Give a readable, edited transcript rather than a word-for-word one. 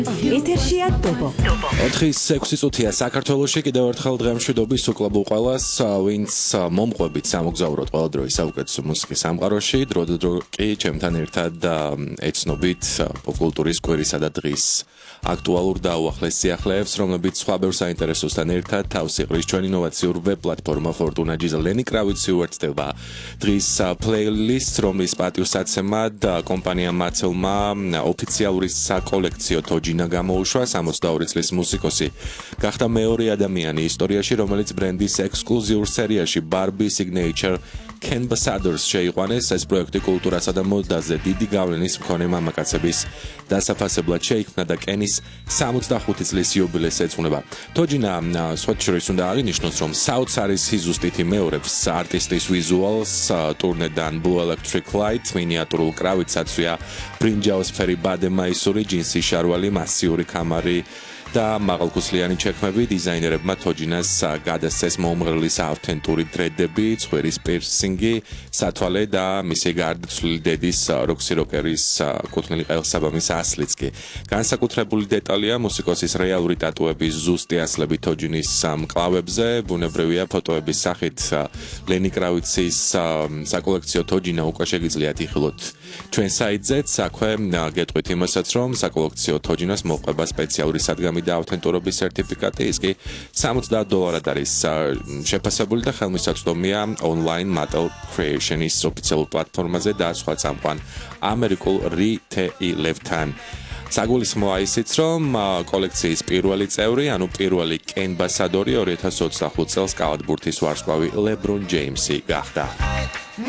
ეთერშია დობო. 4-6 წუთია საქართველოში კიდევ ერთხელ დღემშვიდობის უკლუბ ყველას, ვინც მომყვებით სამოგზაუროთ ყველადროის საუკეთესო მუსიკის სამყაროში, დრო კი ჩემთან ერთად ეცნობით პოპკულტურის კვირისა და დღის აქტუალურ და უახლეს სიახლეებს, რომლებიც სხვა ბევრ საინტერესოსთან ერთად თავს იყრის ჩვენი ინოვაციურ ვებ პლატფორმა Fortuna Giza Lenny Kravitz უერთდება დღის პლეილისტ, რომლის პატივსაცემად კომპანია Mattel-მა ოფიციალური საკოლექციო თოჯინა გამოუშვა 62 წლის მუსიკოსი გახდა მეორე ადამიანი ისტორიაში, რომელიც ბრენდის ექსკლუზიურ სერიაში Barbie Signature Canvassadors შეიყვანეს. ეს პროექტი კულტურასა და მოდაზე დიდი გავლენის მქონე მამაკაცების დასაფასებლად შეიქმნა და კენის 65 წლის იუბილეს ეძღვნება. თოჯინა სვეტშორის უნდა აღინიშნოს, რომ საოცარი სიზუსტით იმეორებს არტისტის ვიზუალს, ტურნედან Blue Electric Light, მინიატურულ კრავით აცვია ბრინჯაოსფერი ბადემაისური ჯინსის შარვალი, მასიური კამარი და მაღალქუსლიანი ჩექმები. დიზაინერებმა თოჯინას გადასცეს მომღერლის ავთენტური დრედები, ცხვირის პირსინგი, სათვალე და მისი გარდაცვლილი დედის როქსი როკერის კუთვნილი ყელსაბამის ასლიც კი. განსაკუთრებული დეტალია მუსიკოსის რეალური ტატუების ზუსტი ასლები თოჯინის მკლავებზე. ბუნებრივია ფოტოების სახით ლენი კრავიცის საკოლექციო თოჯინა უკვე შეგიძლიათ იხილოთ ჩვენ საიტზეც. აქვე გეტყვით იმასაც, რომ საკოლექციო თოჯინას მოყვება სპეციალური სადგამი და ავთენტურობის სერტიფიკატი, ის კი $70 არის შეფასებული და ხელმისაწვდომია online Mattel Creations ოფიციალურ პლატფორმაზე და სხვა წამყვან ამერიკულ რიტეილერთან. საგულისხმოა ისიც, რომ კოლექციის პირველი წევრი, ანუ პირველი კენბასადორი 2025 წელს კალათბურთის ვარსკვლავი LeBron James-ი გახდა.